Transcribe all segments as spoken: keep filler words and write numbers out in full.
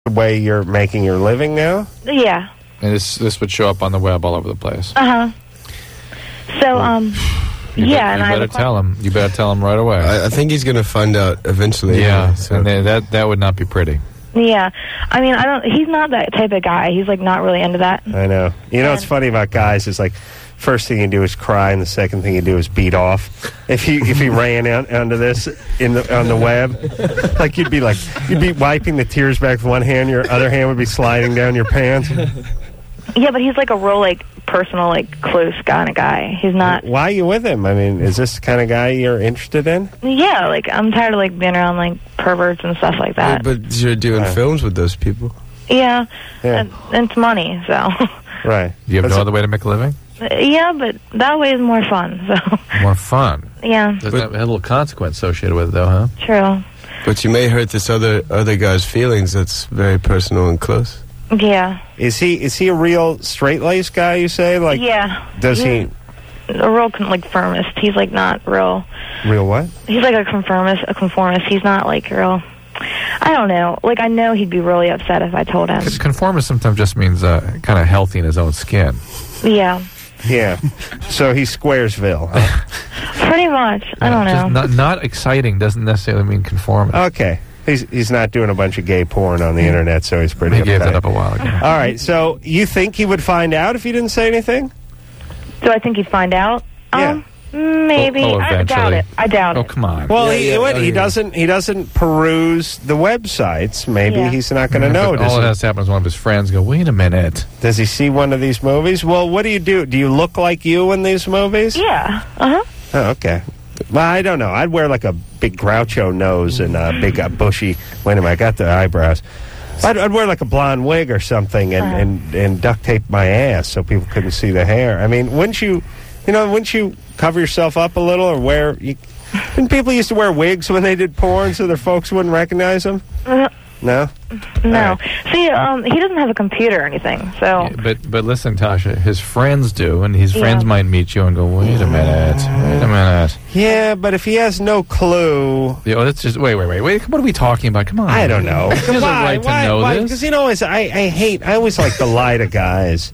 the way you're making your living now? Yeah. And this this would show up on the web all over the place. Uh huh. So, um, You yeah, bet, and you I better tell him. You better tell him right away. I, I think he's going to find out eventually. Yeah, anyway, so. and then that that would not be pretty. Yeah, I mean, I don't. He's not that type of guy. He's like not really into that. I know. You know what's funny about guys is like, first thing you do is cry, and the second thing you do is beat off. If he if he ran out onto this in the on the web, like you'd be like you'd be wiping the tears back with one hand, your other hand would be sliding down your pants. Yeah, but he's like a real like personal, like close kind of guy. He's not. Why are you with him? I mean, is this the kind of guy you're interested in? Yeah, like I'm tired of like being around like perverts and stuff like that. Yeah, but you're doing Right. films with those people. Yeah, Yeah. And, and it's money, so. Right. You have That's no a- other way to make a living? Yeah, but that way is more fun. So. More fun. Yeah. Doesn't have a little consequence associated with it, though, huh? True. But you may hurt this other other guy's feelings. That's very personal and close. Yeah. Is he is he a real straight-laced guy, you say? Like, Yeah. does he... A real con- like conformist. He's like not real. Real what? He's like a conformist. A conformist. He's not like real. I don't know. Like I know he'd be really upset if I told him. Because conformist sometimes just means uh, kind of healthy in his own skin. Yeah. Yeah. So he's Squaresville, huh? Pretty much. I don't know. Just not, not exciting doesn't necessarily mean conformist. Okay. He's he's not doing a bunch of gay porn on the internet, so he's pretty He gave uptight. that up a while ago. All right, so you think he would find out if you didn't say anything? Do I think he'd find out? Yeah. Um, maybe. Oh, oh, I doubt eventually. it. I doubt Oh, it. come on. Well, Yeah, he, yeah, what, oh, he yeah. doesn't he doesn't peruse the websites. Maybe Yeah. he's not going to know. But Does all that he, has to happen is one of his friends go, wait a minute. does he see one of these movies? Well, what do you do? Do you look like you in these movies? Yeah. Uh huh. Oh, okay. Well, I don't know. I'd wear like a big Groucho nose and a big uh, bushy. Wait a minute, I got the eyebrows. I'd, I'd wear like a blonde wig or something and, Uh-huh. and, and duct tape my ass so people couldn't see the hair. I mean, wouldn't you, you know, wouldn't you cover yourself up a little or wear? You, didn't people used to wear wigs when they did porn so their folks wouldn't recognize them? Uh, No. no. All See, um, he doesn't have a computer or anything, so. Yeah, but but listen, Tasha, his friends do, and his Yeah. friends might meet you and go, wait a minute, wait a minute. Yeah, but if he has no clue, Yeah, oh, that's just wait, wait, wait, wait. What are we talking about? Come on. I don't know. He has a right to know this. Because you know, it's, I I hate. I always like to lie to guys.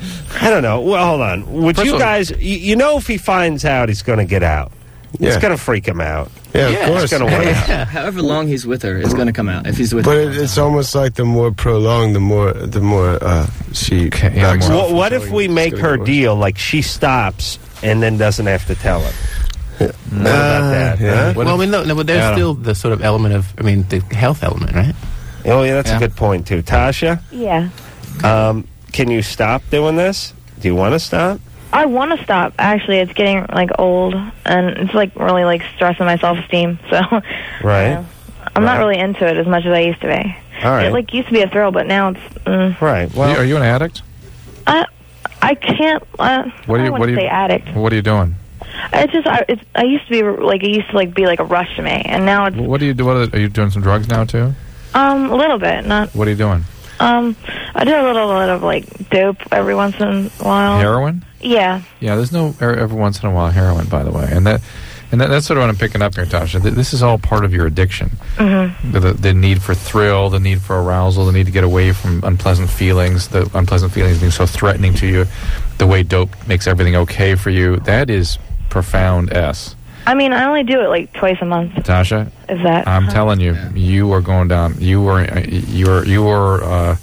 I don't know. Well, hold on. Would First you of all- guys? You, you know, if he finds out, he's going to get out. Yeah. It's going to freak him out. Yeah, Yeah. of course. It's going to win out. Yeah, however long he's with her is going to come out if he's with But her. it, it's almost like the more prolonged, the more the more uh, she. Okay, yeah, backs more- off What, what until if he- we it's make gonna her get worse. deal like she stops and then doesn't have to tell him? What about that? yeah. huh? What well, if- I mean, no, no, but there's Yeah, I don't- still the sort of element of, I mean, the health element, right? Oh, yeah, that's Yeah. a good point too. Tasha, Yeah. um, can you stop doing this? Do you want to stop? I want to stop. Actually, it's getting like old, and it's like really like stressing my self esteem. So, Right. you know, I'm Right. not really into it as much as I used to be. All right. It like used to be a thrill, but now it's. Mm, Right. Are you- Well, are you an addict? I I can't. Uh, What do I you- don't what want do to you- say addict. What are you doing? It's just I, it's, I used to be like it used to like be like a rush to me, and now it's What do you do? What are, are you doing some drugs now too? um a little bit. Not What are you doing? um I do a little bit of like dope every once in a while. Heroin? Yeah. Yeah, there's no er- every once in a while heroin, by the way, and that and that, that's sort of what I'm picking up here, Tasha. Th- This is all part of your addiction. Mm-hmm. The, the, the need for thrill, the need for arousal, the need to get away from unpleasant feelings, the unpleasant feelings being so threatening to you, the way dope makes everything okay for you. That is profound S. I mean, I only do it like twice a month. Tasha, Is that? I'm telling you, you are going down. You are, uh, you are, you are. Uh,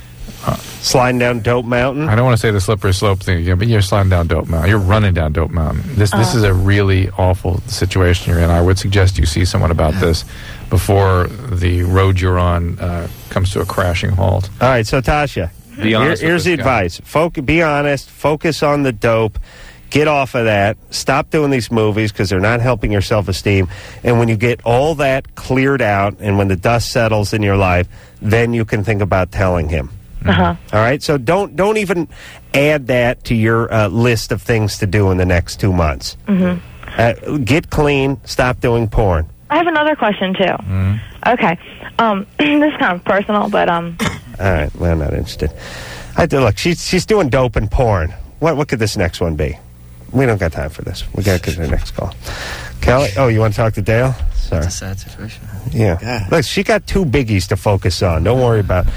sliding down Dope Mountain. I don't want to say the slippery slope thing again, but you're sliding down Dope Mountain. You're running down Dope Mountain. This this is a really awful situation you're in. I would suggest you see someone about this before the road you're on uh, comes to a crashing halt. All right, so Tasha, Be honest here- with here's the this guy. advice: Foc- be honest, focus on the dope, get off of that, stop doing these movies because they're not helping your self-esteem. And when you get all that cleared out, and when the dust settles in your life, then you can think about telling him. Uh-huh. All right, so don't don't even add that to your uh, list of things to do in the next two months. Mm-hmm. Uh, get clean, stop doing porn. I have another question too. Mm-hmm. Okay. Um, this is kind of personal, but um, All right, well, I'm not interested. I do, look, she's she's doing dope and porn. What what could this next one be? We don't got time for this. We got to get to the next call. Kelly, oh, you want to talk to Dale? So It's a sad situation. yeah, God. look, she got two biggies to focus on. Don't worry about